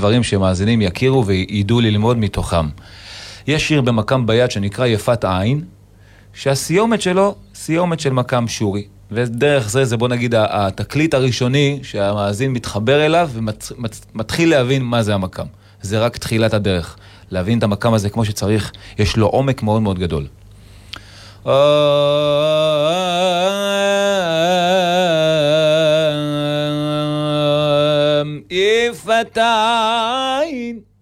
דברים שמאזינים יכירו וידעו ללמוד מתוכם. יש שיר במקם ביד שנקרא יפת עין, שהסיומת שלו, סיומת של מקם שורי. ודרך זה בוא נגיד התקליט הראשוני שהמאזין מתחבר אליו ומתחיל להבין מה זה המקם. זה רק תחילת הדרך. להבין את המקם הזה כמו שצריך, יש לו עומק מאוד מאוד גדול. יפת עין